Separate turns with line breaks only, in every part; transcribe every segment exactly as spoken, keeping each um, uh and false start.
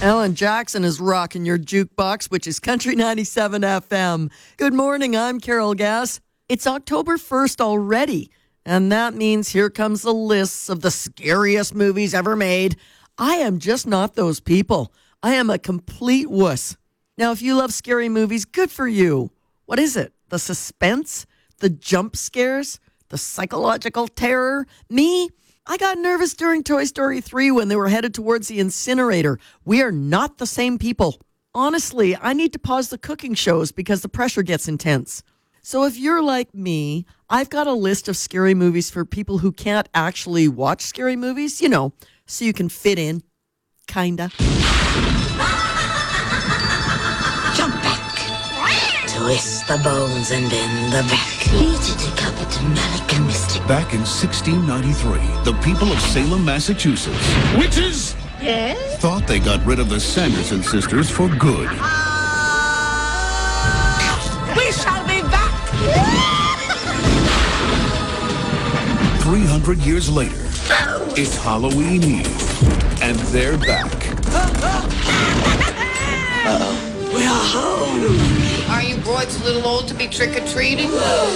Alan Jackson is rocking your jukebox, which is Country ninety-seven F M. Good morning, I'm Carol Gass. It's October first already, and that means here comes the lists of the scariest movies ever made. I am just not those people. I am a complete wuss. Now, if you love scary movies, good for you. What is it? The suspense? The jump scares? The psychological terror? Me? I got nervous during Toy Story three when they were headed towards the incinerator. We are not the same people. Honestly, I need to pause the cooking shows because the pressure gets intense. So if you're like me, I've got a list of scary movies for people who can't actually watch scary movies, you know, so you can fit in. Kinda.
Jump back. Twist the bones and bend the back.
Back in sixteen ninety-three, the people of Salem, Massachusetts, witches,
Yes?
thought they got rid of the Sanderson sisters for good.
We shall be back.
three hundred years later, it's Halloween Eve, and they're back.
Uh-oh. We're home.
Are you boys a little old to be trick-or-treating?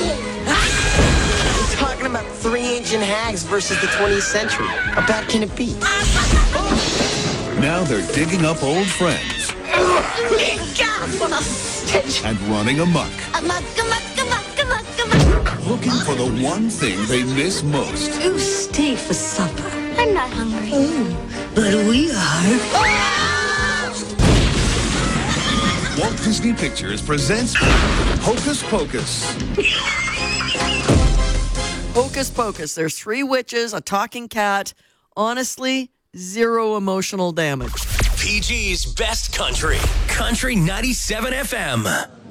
We're talking about three ancient hags versus the twentieth century. How bad can it be?
Now they're digging up old friends
What a stench.
and running amok,
Amok, amok, amok, amok, amok.
looking for the one thing they miss most.
Who stay for supper?
I'm not hungry.
But we are.
Walt Disney Pictures presents Hocus Pocus.
Hocus Pocus. There's three witches, a talking cat. Honestly, zero emotional damage.
P G's Best Country. Country ninety-seven F M.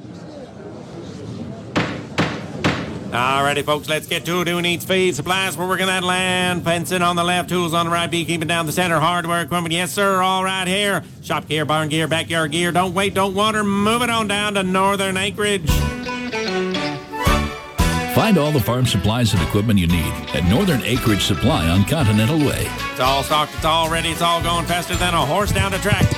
Alrighty, folks, let's get to it. Who needs feed? Supplies for working that land. Fencing on the left, tools on the right, beekeeping down the center, hardware equipment. Yes, sir, all right here. Shop gear, barn gear, backyard gear. Don't wait, don't water. Move it on down to Northern Acreage.
Find all the farm supplies and equipment you need at Northern Acreage Supply on Continental Way.
It's all stocked, it's all ready, it's all going faster than a horse down the track.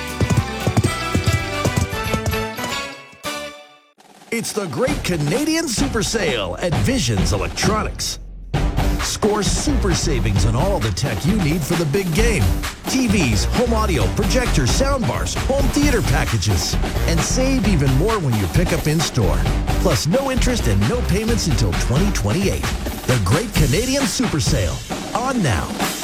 It's the Great Canadian Super Sale at Visions Electronics. Score super savings on all the tech you need for the big game. T Vs, home audio, projectors, soundbars, home theater packages. And save even more when you pick up in store. Plus no interest and no payments until twenty twenty-eight. The Great Canadian Super Sale. On now.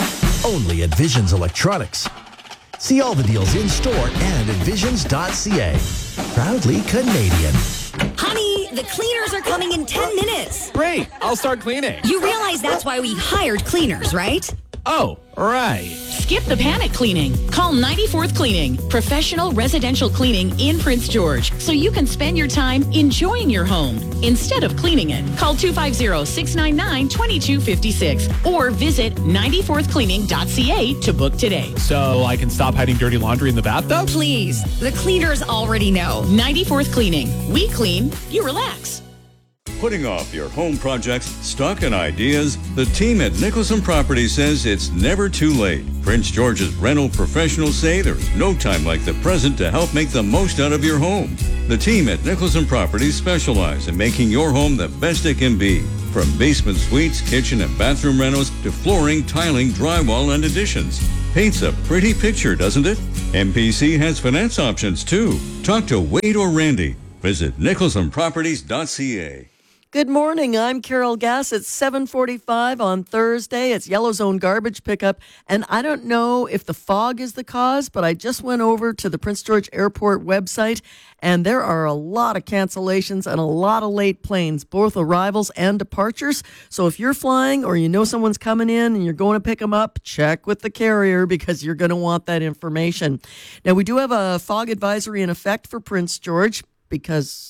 Only at Visions Electronics. See all the deals in store and at visions dot c a. Proudly Canadian.
Honey, the cleaners are coming in ten minutes.
Great, I'll start cleaning.
You realize that's why we hired cleaners, right?
Oh, right.
Skip the panic cleaning. Call ninety-fourth Cleaning, professional residential cleaning in Prince George, so you can spend your time enjoying your home instead of cleaning it. Call two five zero, six nine nine, two two five six or visit ninety-fourth cleaning dot c a to book today.
So I can stop hiding dirty laundry in the bathtub?
Please, the cleaners already know.
ninety-fourth Cleaning. We clean, you relax.
Putting off your home projects, stuck in ideas? The team at Nicholson Properties says it's never too late. Prince George's rental professionals say there's no time like the present to help make the most out of your home. The team at Nicholson Properties specialize in making your home the best it can be. From basement suites, kitchen and bathroom renos to flooring, tiling, drywall, and additions. Paints a pretty picture, doesn't it? M P C has finance options too. Talk to Wade or Randy. Visit nicholson properties dot c a.
Good morning. I'm Carol Gass. It's seven forty-five on Thursday. It's Yellow Zone garbage pickup. And I don't know if the fog is the cause, but I just went over to the Prince George Airport website, and there are a lot of cancellations and a lot of late planes, both arrivals and departures. So if you're flying or you know someone's coming in and you're going to pick them up, check with the carrier because you're going to want that information. Now, we do have a fog advisory in effect for Prince George because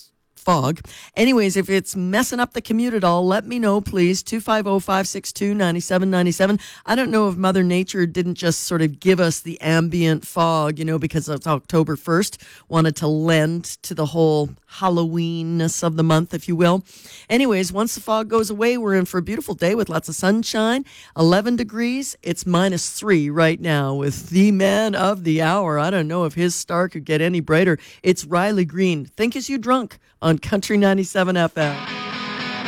fog. Anyways, if it's messing up the commute at all, let me know, please. two five zero, five six two, nine seven nine seven. I don't know if Mother Nature didn't just sort of give us the ambient fog, you know, because it's October first, wanted to lend to the whole Halloweenness of the month, if you will. Anyways, once the fog goes away, we're in for a beautiful day with lots of sunshine. eleven degrees. It's minus three right now with the man of the hour. I don't know if his star could get any brighter. It's Riley Green. Think As You Drunk on Country ninety-seven F M.